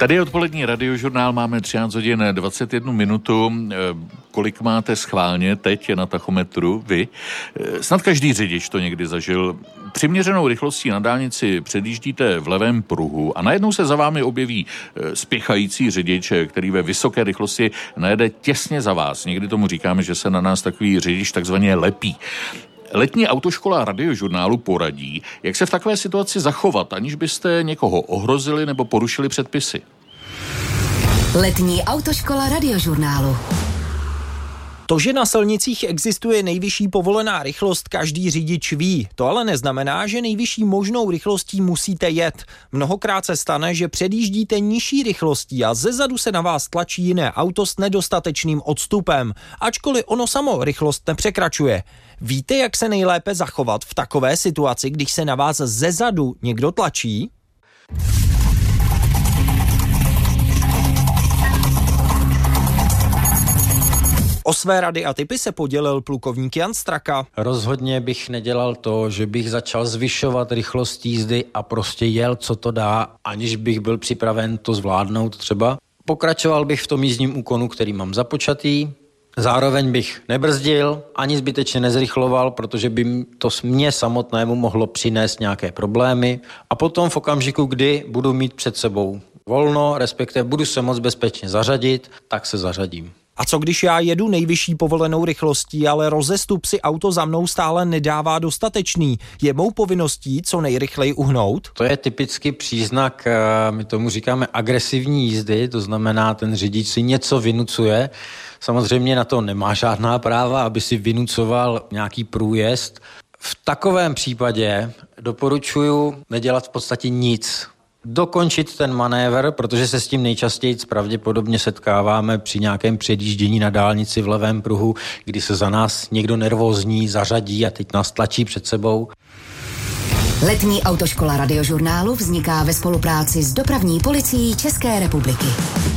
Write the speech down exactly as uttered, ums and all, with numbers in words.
Tady je odpolední radiožurnál, máme třináct hodin dvacet jedna minutu. Kolik máte schválně teď na tachometru vy? Snad každý řidič to někdy zažil. Přiměřenou rychlostí na dálnici předjíždíte v levém pruhu a najednou se za vámi objeví spěchající řidič, který ve vysoké rychlosti najede těsně za vás. Někdy tomu říkáme, že se na nás takový řidič takzvaně lepí. Letní autoškola radiožurnálu poradí, jak se v takové situaci zachovat, aniž byste někoho ohrozili nebo porušili předpisy. Letní autoškola radiožurnálu. To, že na silnicích existuje nejvyšší povolená rychlost, každý řidič ví. To ale neznamená, že nejvyšší možnou rychlostí musíte jet. Mnohokrát se stane, že předjíždíte nižší rychlostí a zezadu se na vás tlačí jiné auto s nedostatečným odstupem, ačkoliv ono samo rychlost nepřekračuje. Víte, jak se nejlépe zachovat v takové situaci, když se na vás zezadu někdo tlačí? O své rady a tipy se podělil plukovník Jan Straka. Rozhodně bych nedělal to, že bych začal zvyšovat rychlost jízdy a prostě jel, co to dá, aniž bych byl připraven to zvládnout třeba. Pokračoval bych v tom jízdním úkonu, který mám započatý. Zároveň bych nebrzdil, ani zbytečně nezrychloval, protože by to mě samotnému mohlo přinést nějaké problémy. A potom v okamžiku, kdy budu mít před sebou volno, respektive budu se moc bezpečně zařadit, tak se zařadím. A co když já jedu nejvyšší povolenou rychlostí, ale rozestup si auto za mnou stále nedává dostatečný? Je mou povinností co nejrychleji uhnout? To je typicky příznak, my tomu říkáme agresivní jízdy, to znamená, ten řidič si něco vynucuje. Samozřejmě na to nemá žádná práva, aby si vynucoval nějaký průjezd. V takovém případě doporučuji nedělat v podstatě nic. Dokončit ten manévr, protože se s tím nejčastěji pravděpodobně setkáváme při nějakém předjíždění na dálnici v levém pruhu, kdy se za nás někdo nervózní zařadí a teď nás tlačí před sebou. Letní autoškola radiožurnálu vzniká ve spolupráci s dopravní policií České republiky.